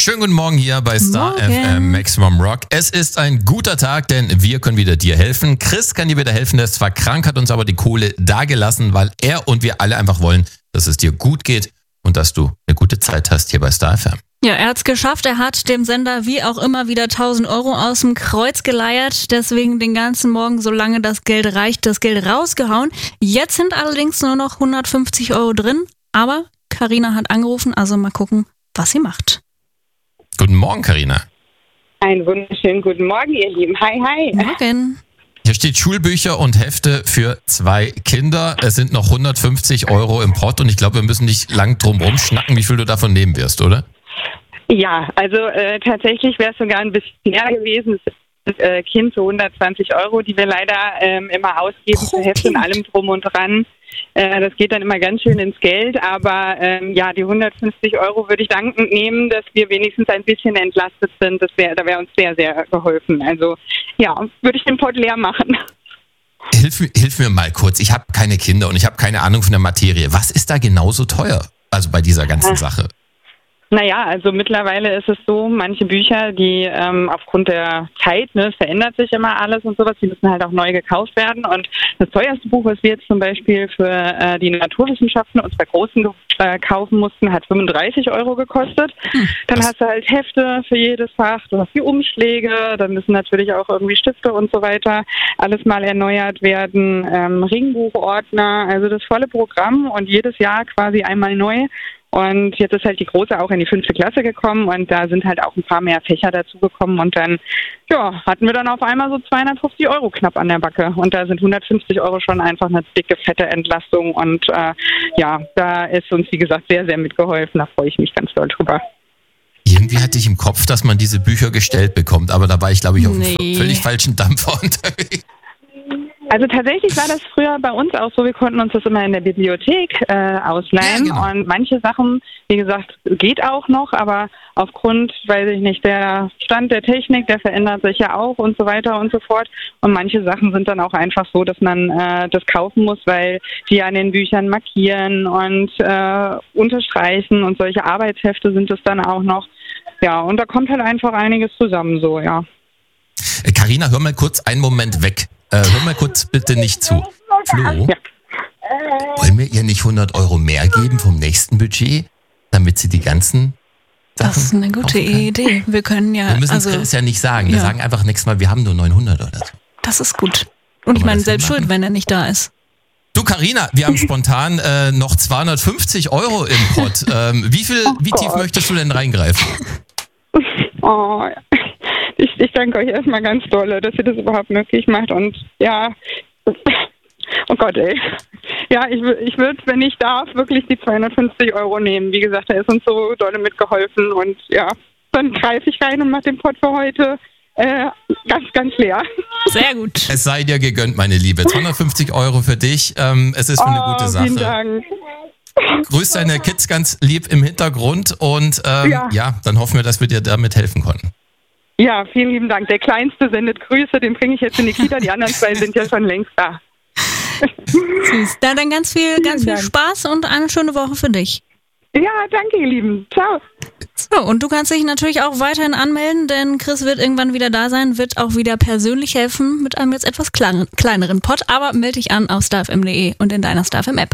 Schönen guten Morgen hier bei Star FM Maximum Rock. Es ist ein guter Tag, denn wir können wieder dir helfen. Chris kann dir wieder helfen, der ist zwar krank, hat uns aber die Kohle dagelassen, weil er und wir alle einfach wollen, dass es dir gut geht und dass du eine gute Zeit hast hier bei Star FM. Ja, er hat's geschafft. Er hat dem Sender wie auch immer wieder 1.000 Euro aus dem Kreuz geleiert. Deswegen den ganzen Morgen, solange das Geld reicht, das Geld rausgehauen. Jetzt sind allerdings nur noch 150 Euro drin. Aber Carina hat angerufen, also mal gucken, was sie macht. Guten Morgen, Carina. Einen wunderschönen guten Morgen, ihr Lieben. Hi, hi. Morgen. Hier steht Schulbücher und Hefte für 2 Kinder. Es sind noch 150 Euro im Pott und ich glaube, wir müssen nicht lang drum rumschnacken, wie viel du davon nehmen wirst, oder? Ja, also tatsächlich wäre es sogar ein bisschen mehr gewesen. Das Kind für 120 Euro, die wir leider immer ausgeben für Hefte und allem drum und dran. Das geht dann immer ganz schön ins Geld, aber ja, die 150 Euro würde ich dankend nehmen, dass wir wenigstens ein bisschen entlastet sind. Da wäre uns sehr, sehr geholfen. Also ja, würde ich den Pott leer machen. Hilf mir mal kurz. Ich habe keine Kinder und ich habe keine Ahnung von der Materie. Was ist da genauso teuer? Also bei dieser ganzen Sache. Naja, also mittlerweile ist es so, manche Bücher, die aufgrund der Zeit, es verändert sich immer alles und sowas, die müssen halt auch neu gekauft werden. Und das teuerste Buch, was wir jetzt zum Beispiel für die Naturwissenschaften unserer Großen kaufen mussten, hat 35 Euro gekostet. Dann hast du halt Hefte für jedes Fach, du hast die Umschläge, dann müssen natürlich auch irgendwie Stifte und so weiter alles mal erneuert werden, Ringbuchordner, also das volle Programm und jedes Jahr quasi einmal neu. Und jetzt ist halt die Große auch in die 5. Klasse gekommen und da sind halt auch ein paar mehr Fächer dazugekommen und dann, ja, hatten wir dann auf einmal so 250 Euro knapp an der Backe und da sind 150 Euro schon einfach eine dicke, fette Entlastung und ja, da ist uns, wie gesagt, sehr, sehr mitgeholfen, da freue ich mich ganz doll drüber. Irgendwie hatte ich im Kopf, dass man diese Bücher gestellt bekommt, aber da war ich, glaube ich, auf einem völlig falschen Dampfer unterwegs. Also tatsächlich war das früher bei uns auch so, wir konnten uns das immer in der Bibliothek ausleihen und manche Sachen, wie gesagt, geht auch noch, aber aufgrund, weiß ich nicht, der Stand der Technik, der verändert sich ja auch und so weiter und so fort und manche Sachen sind dann auch einfach so, dass man das kaufen muss, weil die an den Büchern markieren und unterstreichen und solche Arbeitshefte sind es dann auch noch, ja, und da kommt halt einfach einiges zusammen so, ja. Carina, hör mal kurz einen Moment weg. Hör mal kurz bitte nicht zu. Flo, wollen wir ihr nicht 100 Euro mehr geben vom nächsten Budget, damit sie die ganzen Sachen Das ist eine gute Idee. Wir können ja... Wir müssen es ja nicht sagen. Wir sagen einfach nächstes Mal, wir haben nur 900 oder so. Das ist gut. Und ich meine, selbst schuld, wenn er nicht da ist. Du, Carina, wir haben spontan noch 250 Euro im Pott. Wie tief möchtest du denn reingreifen? Oh, ich danke euch erstmal ganz doll, dass ihr das überhaupt möglich macht und ja, oh Gott, ey. Ja, ich würde, wenn ich darf, wirklich die 250 Euro nehmen. Wie gesagt, da ist uns so dolle mitgeholfen und ja, dann greife ich rein und mache den Pott für heute ganz, ganz leer. Sehr gut. Es sei dir gegönnt, meine Liebe. 250 Euro für dich. Es ist eine gute Sache. Vielen Dank. Grüß deine Kids ganz lieb im Hintergrund und ja, dann hoffen wir, dass wir dir damit helfen konnten. Ja, vielen lieben Dank. Der Kleinste sendet Grüße, den bringe ich jetzt in die Kita. Die anderen 2 sind ja schon längst da. Süß. Dann ganz viel Spaß und eine schöne Woche für dich. Ja, danke, ihr Lieben. Ciao. So, und du kannst dich natürlich auch weiterhin anmelden, denn Chris wird irgendwann wieder da sein, wird auch wieder persönlich helfen mit einem jetzt etwas kleineren Pott. Aber melde dich an auf starfm.de und in deiner StarFM-App.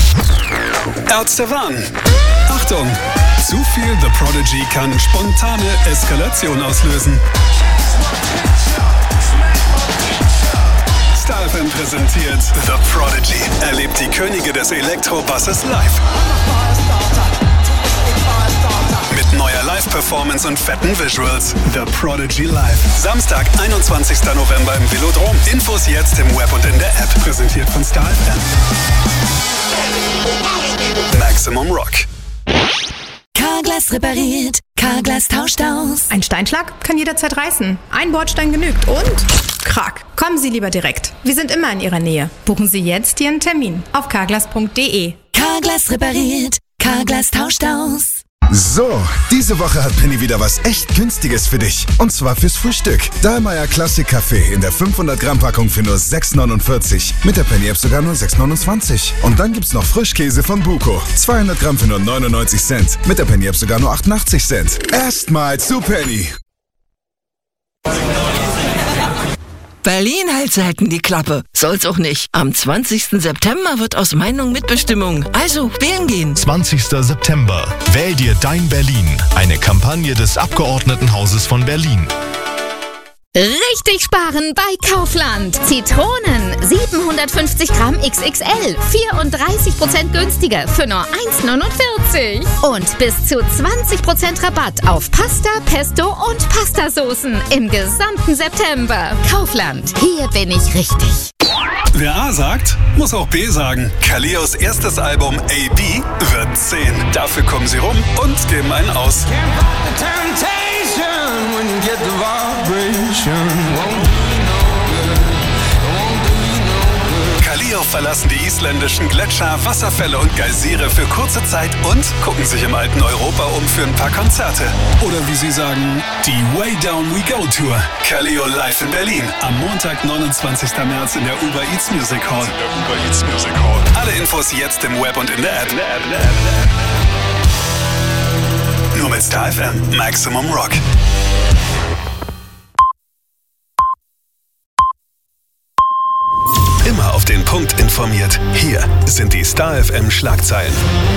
Ärzte warnen. Achtung! Zu viel The Prodigy kann spontane Eskalation auslösen. StarFM präsentiert The Prodigy. Erlebt die Könige des Elektrobasses live. Mit neuer Live-Performance und fetten Visuals. The Prodigy Live. Samstag, 21. November im Velodrom. Infos jetzt im Web und in der App. Präsentiert von StarFM. Maximum Rock. Carglass repariert, Carglass tauscht aus. Ein Steinschlag kann jederzeit reißen. Ein Bordstein genügt und krack. Kommen Sie lieber direkt. Wir sind immer in Ihrer Nähe. Buchen Sie jetzt Ihren Termin auf carglass.de. Carglass repariert, Carglass tauscht aus. So, diese Woche hat Penny wieder was echt Günstiges für dich. Und zwar fürs Frühstück. Dahlmeier Classic Kaffee in der 500-Gramm-Packung für nur 6,49. Mit der Penny-App sogar nur 6,29. Und dann gibt's noch Frischkäse von Buko. 200 Gramm für nur 99 Cent. Mit der Penny-App sogar nur 88 Cent. Erstmal zu Penny. Berlin hält selten die Klappe. Soll's auch nicht. Am 20. September wird aus Meinung Mitbestimmung. Also wählen gehen. 20. September. Wähl dir dein Berlin. Eine Kampagne des Abgeordnetenhauses von Berlin. Richtig sparen bei Kaufland. Zitronen 750 Gramm XXL. 34% günstiger für nur 1,49. Und bis zu 20% Rabatt auf Pasta, Pesto und Pastasoßen im gesamten September. Kaufland, hier bin ich richtig. Wer A sagt, muss auch B sagen. Kalios erstes Album AB wird 10. Dafür kommen sie rum und geben einen aus. Kalio verlassen die isländischen Gletscher, Wasserfälle und Geysire für kurze Zeit und gucken sich im alten Europa um für ein paar Konzerte. Oder wie sie sagen, die Way Down We Go Tour. Kalio live in Berlin. Am Montag, 29. März in der Uber Eats Music Hall. Alle Infos jetzt im Web und in der App. Nur mit Star FM. Maximum Rock. Immer auf den Punkt informiert. Hier sind die Star FM Schlagzeilen.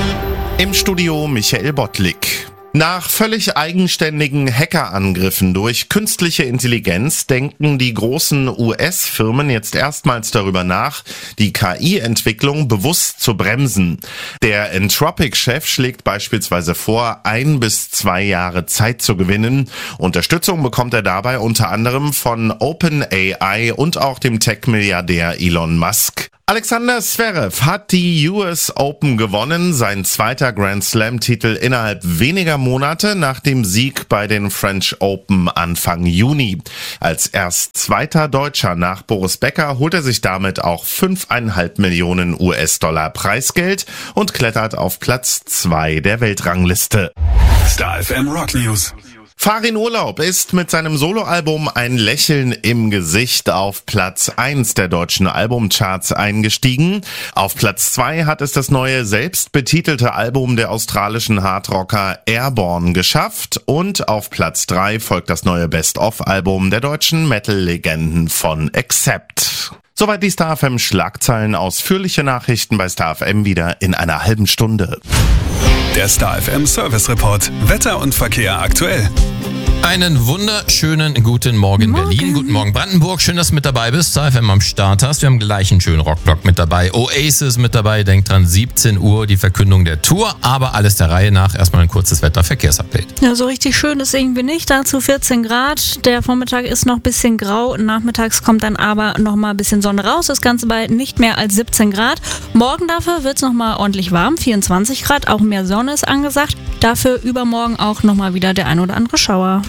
Im Studio Michael Bottlik. Nach völlig eigenständigen Hackerangriffen durch künstliche Intelligenz denken die großen US-Firmen jetzt erstmals darüber nach, die KI-Entwicklung bewusst zu bremsen. Der Anthropic-Chef schlägt beispielsweise vor, 1 bis 2 Jahre Zeit zu gewinnen. Unterstützung bekommt er dabei unter anderem von OpenAI und auch dem Tech-Milliardär Elon Musk. Alexander Zverev hat die US Open gewonnen, sein zweiter Grand Slam-Titel innerhalb weniger Monate nach dem Sieg bei den French Open Anfang Juni. Als erst zweiter Deutscher nach Boris Becker holt er sich damit auch 5,5 Millionen US-Dollar Preisgeld und klettert auf Platz 2 der Weltrangliste. Star FM Rock News. Farin Urlaub ist mit seinem Soloalbum Ein Lächeln im Gesicht auf Platz 1 der deutschen Albumcharts eingestiegen. Auf Platz 2 hat es das neue selbstbetitelte Album der australischen Hardrocker Airborne geschafft und auf Platz 3 folgt das neue Best-of-Album der deutschen Metal-Legenden von Accept. Soweit die Star FM Schlagzeilen. Ausführliche Nachrichten bei Star FM wieder in einer halben Stunde. Der Star FM Service Report. Wetter und Verkehr aktuell. Einen wunderschönen guten Morgen Berlin, guten Morgen Brandenburg. Schön, dass du mit dabei bist. Star FM am Start hast. Wir haben gleich einen schönen Rockblock mit dabei. Oasis mit dabei. Denkt dran, 17 Uhr die Verkündung der Tour. Aber alles der Reihe nach. Erstmal ein kurzes Wetter-Verkehrsupdate. Ja, so richtig schön ist irgendwie nicht. Dazu 14 Grad. Der Vormittag ist noch ein bisschen grau. Nachmittags kommt dann aber noch mal ein bisschen Sonne raus. Das Ganze bei nicht mehr als 17 Grad. Morgen dafür wird es noch mal ordentlich warm. 24 Grad. Auch mehr Sonne ist angesagt. Dafür übermorgen auch noch mal wieder der ein oder andere Schauer.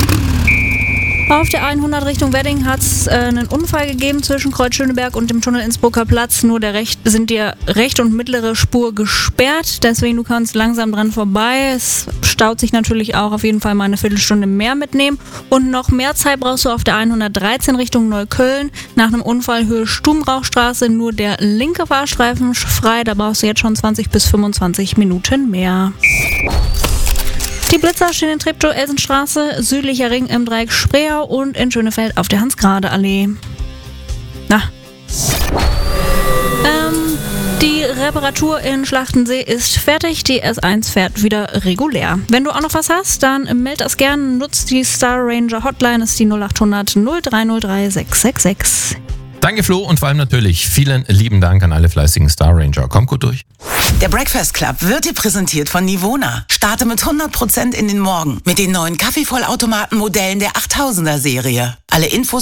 Auf der 100 Richtung Wedding hat es einen Unfall gegeben zwischen Kreuz Schöneberg und dem Tunnel Innsbrucker Platz. Nur sind die rechte und mittlere Spur gesperrt, deswegen du kannst langsam dran vorbei. Es staut sich natürlich auch, auf jeden Fall mal eine Viertelstunde mehr mitnehmen. Und noch mehr Zeit brauchst du auf der 113 Richtung Neukölln. Nach einem Unfall Höhe Stubenrauchstraße nur der linke Fahrstreifen frei. Da brauchst du jetzt schon 20 bis 25 Minuten mehr. Die Blitzer stehen in Treptow-Elsenstraße, südlicher Ring im Dreieck Spreeau und in Schönefeld auf der Hans-Grade-Allee. Die Reparatur in Schlachtensee ist fertig, die S1 fährt wieder regulär. Wenn du auch noch was hast, dann meld das gerne, nutzt die Star Ranger Hotline, ist die 0800 0303 666. Danke Flo und vor allem natürlich vielen lieben Dank an alle fleißigen Star Ranger. Kommt gut durch. Der Breakfast Club wird dir präsentiert von Nivona. Starte mit 100% in den Morgen mit den neuen Kaffeevollautomaten-Modellen der 8000er Serie. Alle Infos